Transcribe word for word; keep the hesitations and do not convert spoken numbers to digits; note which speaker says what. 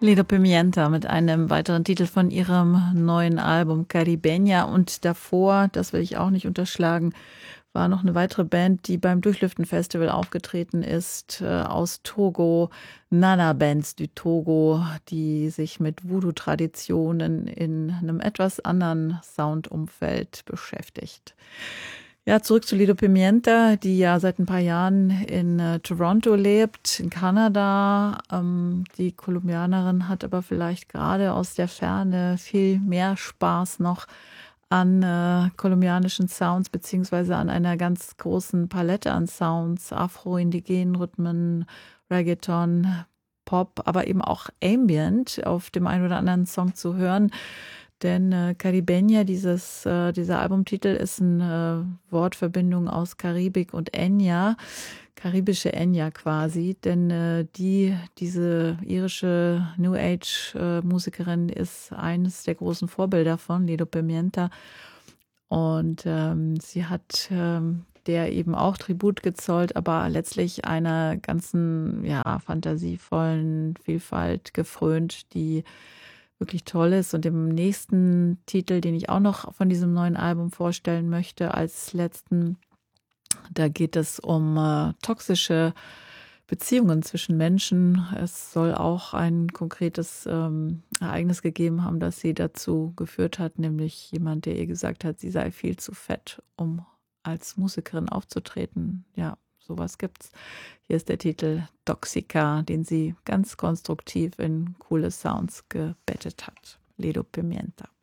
Speaker 1: Lido Pimienta mit einem weiteren Titel von ihrem neuen Album Caribeña. Und davor, das will ich auch nicht unterschlagen, war noch eine weitere Band, die beim Durchlüften-Festival aufgetreten ist, äh, aus Togo, Nana Bands du Togo, die sich mit Voodoo-Traditionen in einem etwas anderen Soundumfeld beschäftigt. Ja, zurück zu Lido Pimienta, die ja seit ein paar Jahren in äh, Toronto lebt, in Kanada. Ähm, die Kolumbianerin hat aber vielleicht gerade aus der Ferne viel mehr Spaß noch an äh, kolumbianischen Sounds, beziehungsweise an einer ganz großen Palette an Sounds, afro-indigenen Rhythmen, Reggaeton, Pop, aber eben auch Ambient auf dem einen oder anderen Song zu hören. Denn äh, Caribeña, dieses, äh, dieser Albumtitel, ist eine äh, Wortverbindung aus Karibik und Enya, karibische Enya quasi. Denn äh, die, diese irische New Age äh, Musikerin ist eines der großen Vorbilder von Lido Pimienta. Und ähm, sie hat ähm, der eben auch Tribut gezollt, aber letztlich einer ganzen, ja, fantasievollen Vielfalt gefrönt, die wirklich toll ist. Und im nächsten Titel, den ich auch noch von diesem neuen Album vorstellen möchte, als letzten, da geht es um äh, toxische Beziehungen zwischen Menschen. Es soll auch ein konkretes ähm, Ereignis gegeben haben, das sie dazu geführt hat, nämlich jemand, der ihr gesagt hat, sie sei viel zu fett, um als Musikerin aufzutreten. Ja, sowas gibt's. Hier ist der Titel Toxica, den sie ganz konstruktiv in coole Sounds gebettet hat. Lido Pimienta.